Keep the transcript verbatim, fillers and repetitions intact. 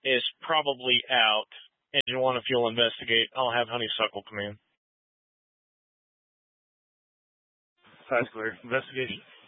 is probably out. Engine one, if you'll investigate, I'll have Honeysuckle come in. That's clear. Investigation.